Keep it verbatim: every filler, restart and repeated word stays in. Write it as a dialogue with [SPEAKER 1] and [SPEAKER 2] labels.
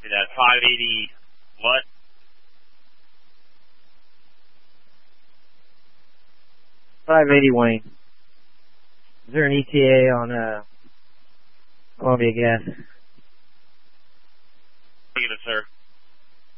[SPEAKER 1] Copy that. five eighty, what?
[SPEAKER 2] five eighty Wayne. Is there an E T A on uh, Columbia Gas?